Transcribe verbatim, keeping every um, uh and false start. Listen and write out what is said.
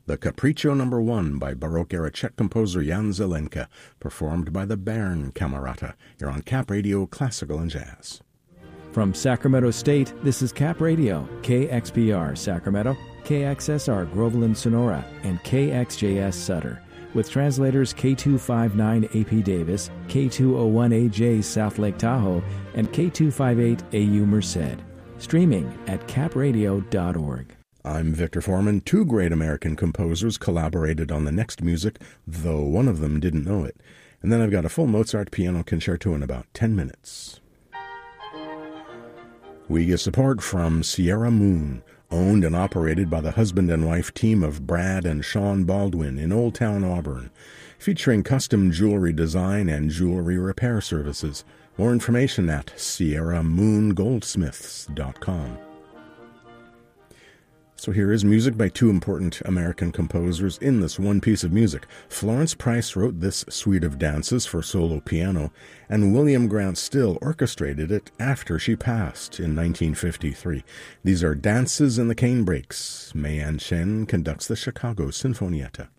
the Capriccio Number One by Baroque-era Czech composer Jan Zelenka, performed by the Bern Camerata. You're on Cap Radio Classical and Jazz. From Sacramento State, this is Cap Radio, K X P R Sacramento, K X S R Groveland Sonora, and K X J S Sutter, with translators K two fifty-nine A P Davis, K two oh one A J South Lake Tahoe, and K two fifty-eight A U Merced. Streaming at cap radio dot org. I'm Victor Foreman. Two great American composers collaborated on the next music, though one of them didn't know it. And then I've got a full Mozart piano concerto in about ten minutes. We get support from Sierra Moon, owned and operated by the husband and wife team of Brad and Sean Baldwin in Old Town Auburn, featuring custom jewelry design and jewelry repair services. More information at sierra moon goldsmiths dot com. So here is music by two important American composers in this one piece of music. Florence Price wrote this suite of dances for solo piano, and William Grant Still orchestrated it after she passed in nineteen fifty-three. These are Dances in the Cane Breaks. Mei An Chen conducts the Chicago Sinfonietta.